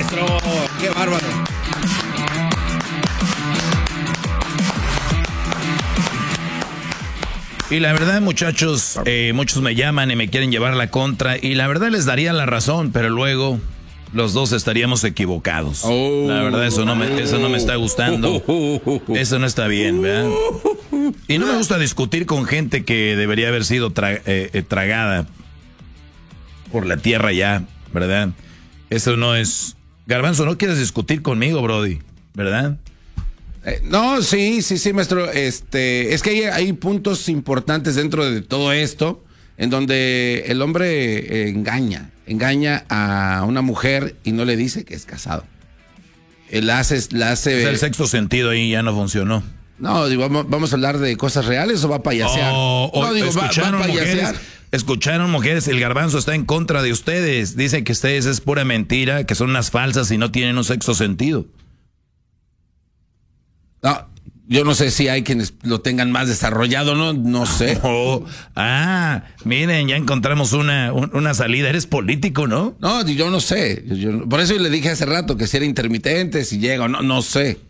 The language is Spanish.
maestro. Qué bárbaro. Y la verdad, muchachos, muchos me llaman y me quieren llevar la contra. Y la verdad les daría la razón, pero luego los dos estaríamos equivocados. La verdad, eso no me está gustando. Eso no está bien, ¿verdad? Y no me gusta discutir con gente que debería haber sido tragada por la tierra ya, ¿verdad? Eso no es... Garbanzo, no quieres discutir conmigo, Brody, ¿verdad? No, sí, maestro. Es que hay puntos importantes dentro de todo esto en donde el hombre engaña a una mujer y no le dice que es casado. La hace. El sexto sentido ahí ya no funcionó. No, digo, vamos a hablar de cosas reales o va a payasear. Escucharon, mujeres, el Garbanzo está en contra de ustedes. Dice que ustedes es pura mentira, que son unas falsas y no tienen un sexto sentido. No, yo no sé si hay quienes lo tengan más desarrollado, no sé. Miren, ya encontramos una salida. Eres político, ¿no? No, yo no sé. Por eso le dije hace rato que si era intermitente, si llega o no sé.